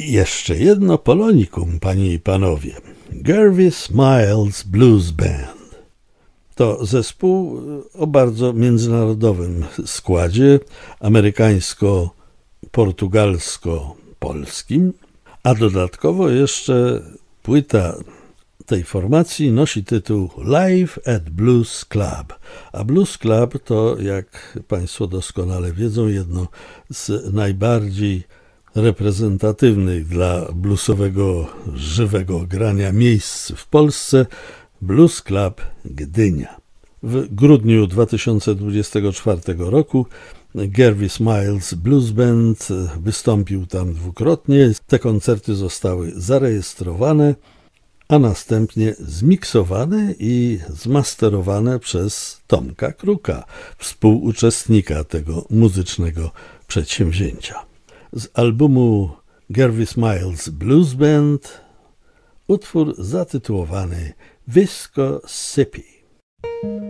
I jeszcze jedno polonikum, panie i panowie. Gervis Miles Blues Band. To zespół o bardzo międzynarodowym składzie, amerykańsko-portugalsko-polskim, a dodatkowo jeszcze płyta tej formacji nosi tytuł Live at Blues Club. A Blues Club to, jak państwo doskonale wiedzą, jedno z najbardziej reprezentatywnych dla bluesowego, żywego grania miejsc w Polsce, Blues Club Gdynia. W grudniu 2024 roku Gervis Miles Blues Band wystąpił tam dwukrotnie. Te koncerty zostały zarejestrowane, a następnie zmiksowane i zmasterowane przez Tomka Kruka, współuczestnika tego muzycznego przedsięwzięcia. Z albumu Gervis Miles Blues Band utwór zatytułowany Viscosippi.